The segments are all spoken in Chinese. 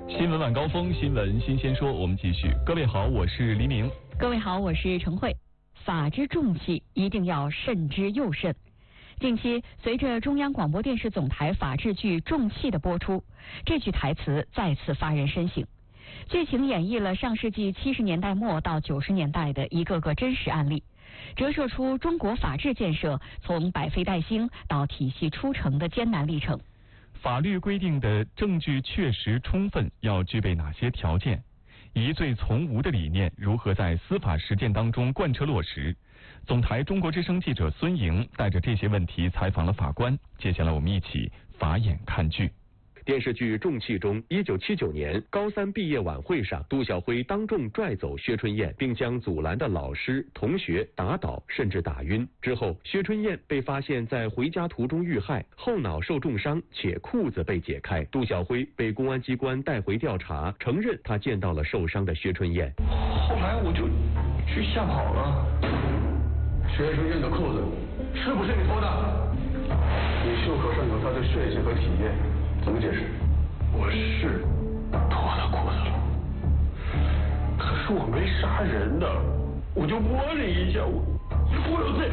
新闻晚高峰，新闻新鲜说，我们继续。各位好，我是黎明。 各位好，我是陈慧。法之重器，一定要慎之又慎。近期，随着中央广播电视总台法制剧《重器》的播出，这句台词再次发人深省。剧情演绎了上世纪70年代末到90年代的一个个真实案例，折射出中国法治建设从百废待兴到体系出城的艰难历程。 法律规定的证据确实充分要具备哪些条件？疑罪从无的理念如何在司法实践当中贯彻落实？总台中国之声记者孙莹带着这些问题采访了法官。接下来我们一起法眼看剧。 电视剧《重器》中，1979年高三毕业晚会上，杜小辉当众拽走薛春燕，并将阻拦的老师、同学打倒，甚至打晕。之后，薛春燕被发现在回家途中遇害，后脑受重伤，且裤子被解开。杜小辉被公安机关带回调查，承认他见到了受伤的薛春燕。 后来我就去吓跑了。 薛春燕的裤子是不是你脱的？你袖口上有她的血迹和体液。怎么解释？ 我是脱了裤子了，可是我没杀人的，我就摸了一下，我有罪，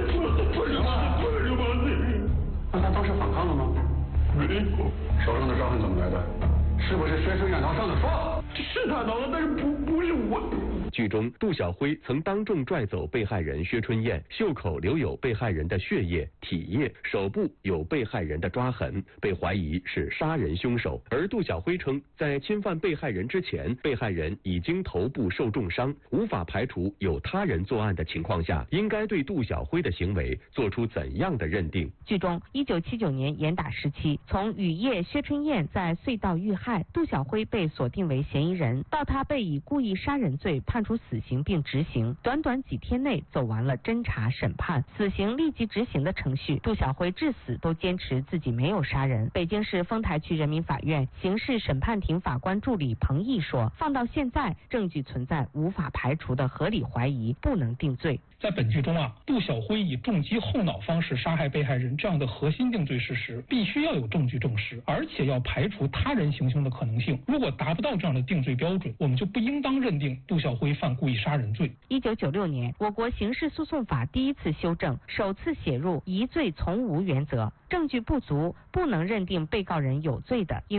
那他当时反抗了吗？ 没有。 手上的伤痕怎么来的？是不是薛春燕挠伤的？说。 是他挠的，但是不是我。 剧中，杜小辉曾当众拽走被害人薛春燕，袖口留有被害人的血液、体液，手部有被害人的抓痕，被怀疑是杀人凶手。而杜小辉称，在侵犯被害人之前，被害人已经头部受重伤，无法排除有他人作案的情况下，应该对杜小辉的行为做出怎样的认定？ 剧中，1979年严打时期，从雨夜薛春燕在隧道遇害，杜小辉被锁定为嫌疑人，到他被以故意杀人罪判处死刑并执行，短短几天内走完了侦查、审判、死刑立即执行的程序。杜小辉至死都坚持自己没有杀人。北京市丰台区人民法院刑事审判庭法官助理彭毅说：“放到现在，证据存在无法排除的合理怀疑，不能定罪。” 在本剧中杜小辉以重击后脑方式杀害被害人这样的核心定罪事实，必须要有证据证实，而且要排除他人行凶的可能性。如果达不到这样的定罪标准，我们就不应当认定杜小辉犯故意杀人罪。 1996年，我国刑事诉讼法第一次修正，首次写入疑罪从无原则，证据不足不能认定被告人有罪的，